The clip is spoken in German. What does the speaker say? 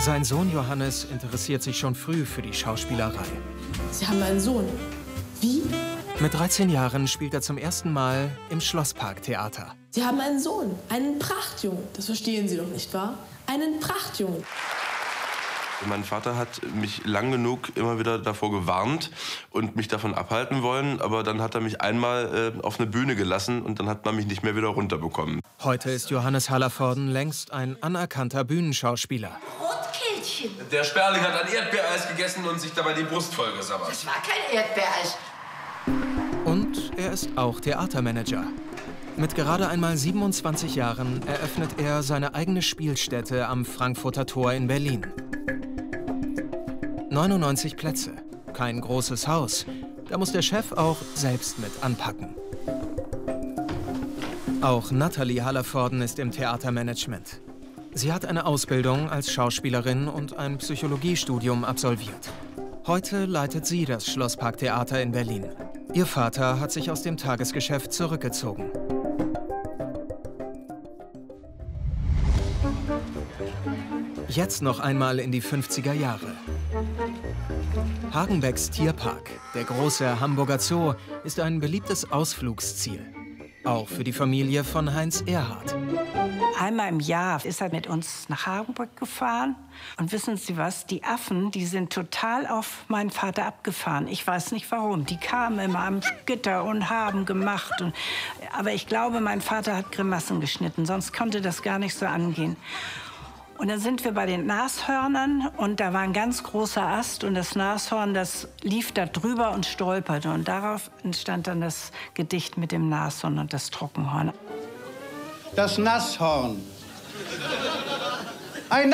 Sein Sohn Johannes interessiert sich schon früh für die Schauspielerei. Sie haben einen Sohn. Wie? Mit 13 Jahren spielt er zum ersten Mal im Schlossparktheater. Sie haben einen Sohn, einen Prachtjungen. Das verstehen Sie doch nicht wahr? Einen Prachtjungen. Mein Vater hat mich lang genug immer wieder davor gewarnt und mich davon abhalten wollen. Aber dann hat er mich einmal auf eine Bühne gelassen und dann hat man mich nicht mehr wieder runterbekommen. Heute ist Johannes Hallervorden längst ein anerkannter Bühnenschauspieler. Rotkehlchen. Der Sperling hat ein Erdbeereis gegessen und sich dabei die Brust vollgesabbert. Das war kein Erdbeereis. Und er ist auch Theatermanager. Mit gerade einmal 27 Jahren eröffnet er seine eigene Spielstätte am Frankfurter Tor in Berlin. 99 Plätze, kein großes Haus. Da muss der Chef auch selbst mit anpacken. Auch Nathalie Hallervorden ist im Theatermanagement. Sie hat eine Ausbildung als Schauspielerin und ein Psychologiestudium absolviert. Heute leitet sie das Schlossparktheater in Berlin. Ihr Vater hat sich aus dem Tagesgeschäft zurückgezogen. Jetzt noch einmal in die 50er Jahre. Hagenbecks Tierpark, der große Hamburger Zoo, ist ein beliebtes Ausflugsziel. Auch für die Familie von Heinz Erhardt. Einmal im Jahr ist er mit uns nach Hagenbeck gefahren. Und wissen Sie was? Die Affen, die sind total auf meinen Vater abgefahren. Ich weiß nicht warum. Die kamen immer am Gitter und haben gemacht. Aber ich glaube, mein Vater hat Grimassen geschnitten. Sonst konnte das gar nicht so angehen. Und dann sind wir bei den Nashörnern und da war ein ganz großer Ast und das Nashorn, das lief da drüber und stolperte. Und darauf entstand dann das Gedicht mit dem Nashorn und das Trockenhorn. Das Nashorn